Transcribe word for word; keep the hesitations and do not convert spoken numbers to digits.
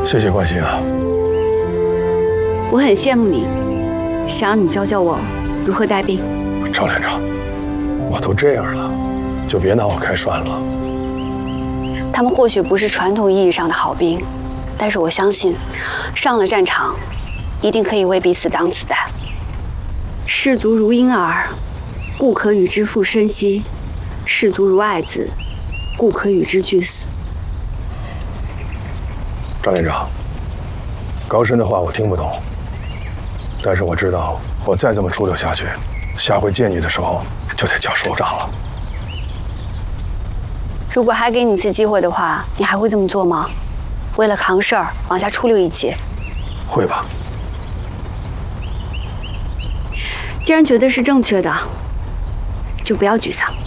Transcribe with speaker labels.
Speaker 1: 谢谢关心啊。
Speaker 2: 我很羡慕你，想让你教教我如何带兵。
Speaker 1: 赵连长，我都这样了，就别拿我开涮了。
Speaker 2: 他们或许不是传统意义上的好兵，但是我相信，上了战场，一定可以为彼此挡子弹。士卒如婴儿，故可与之负生息；士卒如爱子，故可与之俱死。
Speaker 1: 张连长，高深的话我听不懂，但是我知道，我再这么出溜下去，下回见你的时候就得叫首长了。
Speaker 2: 如果还给你一次机会的话，你还会这么做吗？为了扛事儿，往下出溜一截？
Speaker 1: 会吧。
Speaker 2: 既然觉得是正确的，就不要沮丧。